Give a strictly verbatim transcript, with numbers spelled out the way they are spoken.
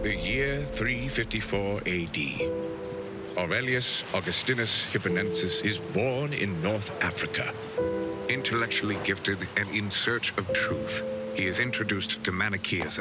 The year three fifty-four A D. Aurelius Augustinus Hipponensis is born in North Africa. Intellectually gifted and in search of truth, he is introduced to Manichaeism